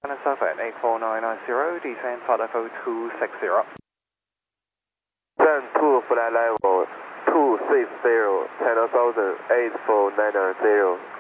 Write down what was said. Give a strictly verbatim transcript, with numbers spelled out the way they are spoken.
seven eight four nine nine zero, descend flight level two six zero. Descend to flight level two six zero, ten thousand eight four nine zero.